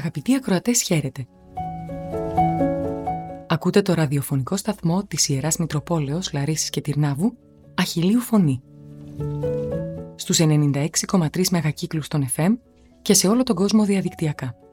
Αγαπητοί ακροατές, χαίρετε. Ακούτε το ραδιοφωνικό σταθμό της Ιεράς Μητροπόλεως Λαρίσης και Τυρνάβου, Αχιλλείου Φωνή. Στους 96,3 μεγακύκλους των FM και σε όλο τον κόσμο διαδικτυακά.